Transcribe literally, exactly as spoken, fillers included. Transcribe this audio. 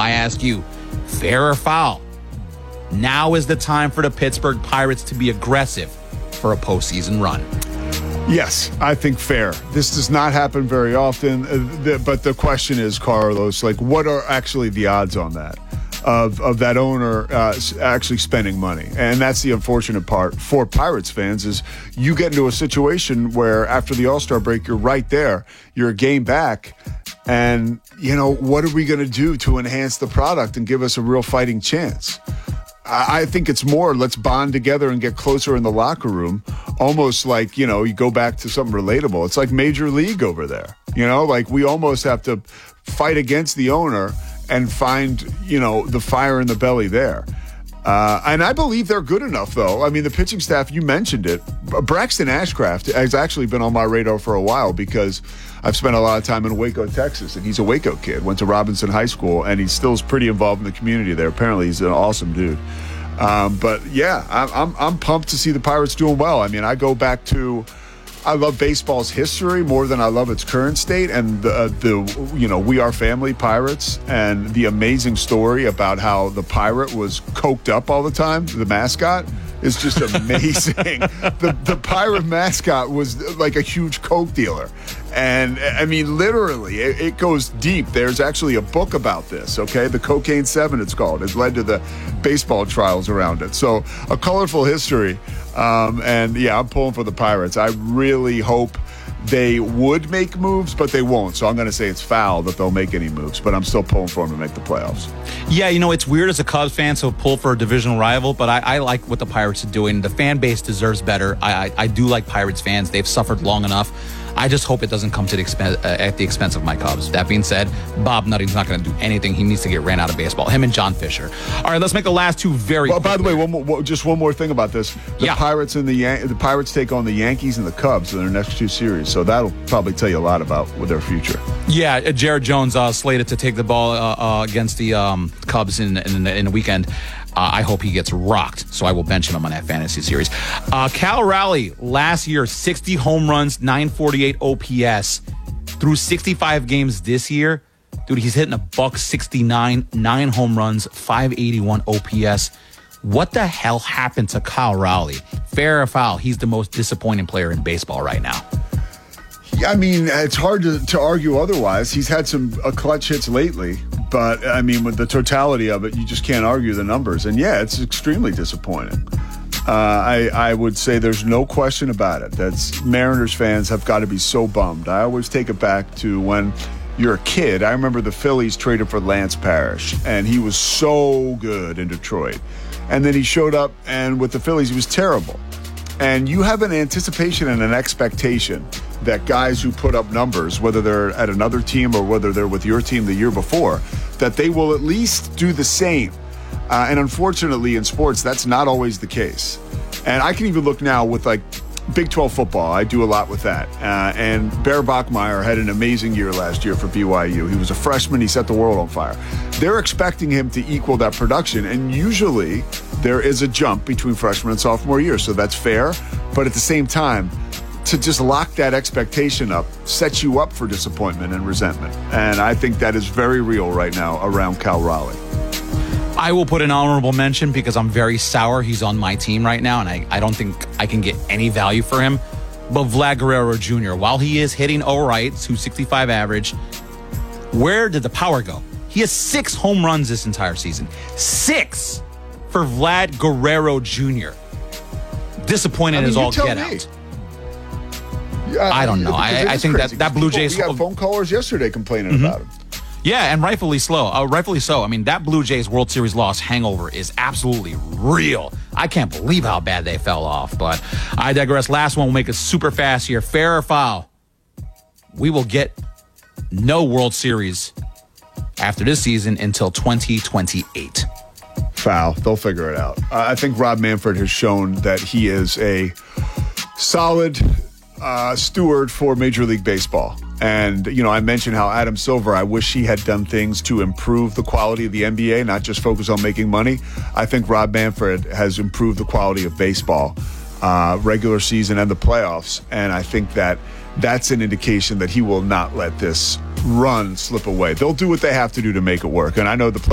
I ask you, fair or foul? Now is the time for the Pittsburgh Pirates to be aggressive for a postseason run. Yes, I think fair. This does not happen very often, uh, the, but the question is, Carlos, like, what are actually the odds on that? Of, of that owner uh, actually spending money. And that's the unfortunate part for Pirates fans is you get into a situation where after the All-Star break, you're right there. You're a game back. And, you know, what are we going to do to enhance the product and give us a real fighting chance? I, I think it's more let's bond together and get closer in the locker room, almost like, you know, you go back to something relatable. It's like Major League over there. You know, like we almost have to fight against the owner and find, you know, the fire in the belly there. Uh, and I believe they're good enough, though. I mean, the pitching staff, you mentioned it. Braxton Ashcraft has actually been on my radar for a while because I've spent a lot of time in Waco, Texas, and he's a Waco kid. Went to Robinson High School, and he still is pretty involved in the community there. Apparently, he's an awesome dude. Um, but, yeah, I'm, I'm, I'm pumped to see the Pirates doing well. I mean, I go back to... I love baseball's history more than I love its current state, and the, the you know We Are Family Pirates and the amazing story about how the pirate was coked up all the time. The mascot is just amazing. the the pirate mascot was like a huge coke dealer, and I mean literally it, it goes deep. There's actually a book about this. Okay, the Cocaine Seven, it's called. It led to the baseball trials around it. So a colorful history. Um, and, yeah, I'm pulling for the Pirates. I really hope they would make moves, but they won't. So I'm going to say it's foul that they'll make any moves, but I'm still pulling for them to make the playoffs. Yeah, you know, it's weird as a Cubs fan, so pull for a divisional rival, but I, I like what the Pirates are doing. The fan base deserves better. I, I, I do like Pirates fans. They've suffered long enough. I just hope it doesn't come to the expense uh, at the expense of my Cubs. That being said, Bob Nutting's not going to do anything. He needs to get ran out of baseball. Him and John Fisher. All right, let's make the last two very. Well, by the way, one more, just one more thing about this: the yeah. Pirates and the Yan- the Pirates take on the Yankees and the Cubs in their next two series. So that'll probably tell you a lot about with their future. Yeah, Jared Jones uh, slated to take the ball uh, uh, against the um, Cubs in in, in the weekend. Uh, I hope he gets rocked, so I will bench him on that fantasy series. Uh, Cal Raleigh, last year, sixty home runs, nine forty-eight O P S. Through sixty-five games this year, dude, he's hitting a buck sixty-nine, nine home runs, five eighty-one O P S. What the hell happened to Cal Raleigh? Fair or foul, he's the most disappointing player in baseball right now. Yeah, I mean, it's hard to, to argue otherwise. He's had some uh, clutch hits lately. But, I mean, with the totality of it, you just can't argue the numbers. And, yeah, it's extremely disappointing. Uh, I, I would say there's no question about it. That's Mariners fans have got to be so bummed. I always take it back to when you're a kid. I remember the Phillies traded for Lance Parrish, and he was so good in Detroit. And then he showed up, and with the Phillies, he was terrible. And you have an anticipation and an expectation that guys who put up numbers, whether they're at another team or whether they're with your team the year before, that they will at least do the same. Uh, and unfortunately in sports, that's not always the case. And I can even look now with like Big twelve football. I do a lot with that. Uh, and Bear Bachmeier had an amazing year last year for B Y U. He was a freshman. He set the world on fire. They're expecting him to equal that production. And usually there is a jump between freshman and sophomore year. So that's fair. But at the same time, to just lock that expectation up sets you up for disappointment and resentment. And I think that is very real right now around Cal Raleigh. I will put an honorable mention because I'm very sour. He's on my team right now, and I, I don't think I can get any value for him. But Vlad Guerrero Junior, while he is hitting all right, two sixty-five average, where did the power go? He has six home runs this entire season. Six for Vlad Guerrero Junior Disappointed I mean, as all get me. out. Yeah, I don't know. I, I think crazy. that, that Blue Jays... We got phone callers yesterday complaining mm-hmm. about him. Yeah, and rightfully slow. Uh, rightfully so. I mean, that Blue Jays World Series loss hangover is absolutely real. I can't believe how bad they fell off, but I digress. Last one, we'll make it super fast here. Fair or foul? We will get no World Series after this season until twenty twenty-eight. Foul. They'll figure it out. Uh, I think Rob Manfred has shown that he is a solid uh, steward for Major League Baseball. And, you know, I mentioned how Adam Silver, I wish he had done things to improve the quality of the N B A, not just focus on making money. I think Rob Manfred has improved the quality of baseball, uh, regular season and the playoffs. And I think that that's an indication that he will not let this run slip away. They'll do what they have to do to make it work. And I know the